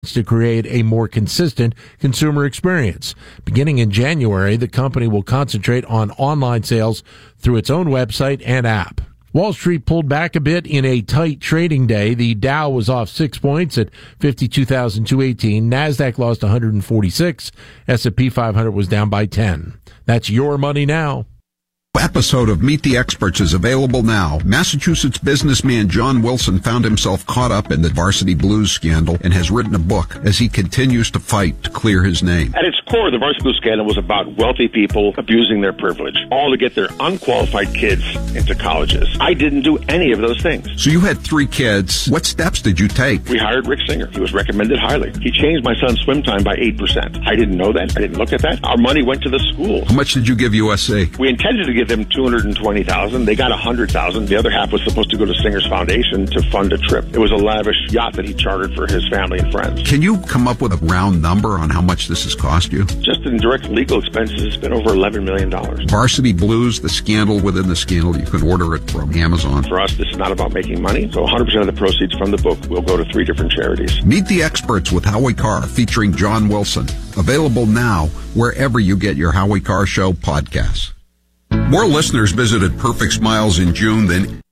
to create a more consistent consumer experience. Beginning in January, the company will concentrate on online sales through its own website and app. Wall Street pulled back a bit in a tight trading day. The Dow was off 6 points at 52,218. NASDAQ lost 146. S&P 500 was down by 10. That's your money now. Episode of Meet the Experts is available now. Massachusetts businessman John Wilson found himself caught up in the Varsity Blues scandal and has written a book as he continues to fight to clear his name. At its core, the Varsity Blues scandal was about wealthy people abusing their privilege, all to get their unqualified kids into colleges. I didn't do any of those things. So you had 3 kids. What steps did you take? We hired Rick Singer. He was recommended highly. He changed my son's swim time by 8%. I didn't know that. I didn't look at that. Our money went to the schools. How much did you give USC? We intended to give them $220,000. They got $100,000. The other half was supposed to go to Singer's Foundation to fund a trip. It was a lavish yacht that he chartered for his family and friends. Can you come up with a round number on how much this has cost you? Just in direct legal expenses, it's been over $11 million. Varsity Blues, the scandal within the scandal. You can order it from Amazon. For us, this is not about making money. So 100% of the proceeds from the book will go to 3 different charities. Meet the Experts with Howie Carr, featuring John Wilson. Available now wherever you get your Howie Carr Show podcasts. More listeners visited Perfect Smiles in June than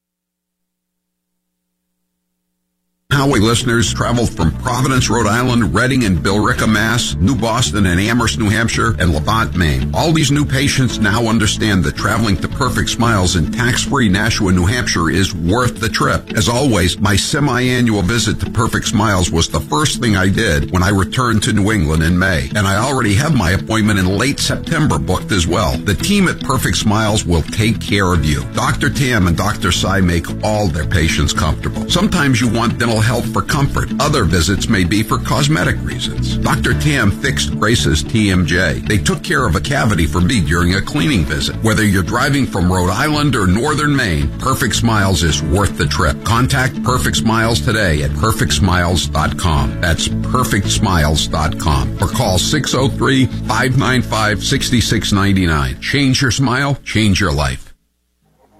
Howie listeners traveled from Providence, Rhode Island, Reading and Billerica, Mass., New Boston and Amherst, New Hampshire, and Levant, Maine. All these new patients now understand that traveling to Perfect Smiles in tax-free Nashua, New Hampshire is worth the trip. As always, my semi-annual visit to Perfect Smiles was the first thing I did when I returned to New England in May. And I already have my appointment in late September booked as well. The team at Perfect Smiles will take care of you. Dr. Tam and Dr. Sai make all their patients comfortable. Sometimes you want dental health for comfort. Other visits may be for cosmetic reasons. Dr. Tam fixed Grace's TMJ. They took care of a cavity for me during a cleaning visit. Whether you're driving from Rhode Island or Northern Maine, Perfect Smiles is worth the trip. Contact Perfect Smiles today at perfectsmiles.com. That's perfectsmiles.com. Or call 603-595-6699. Change your smile, change your life.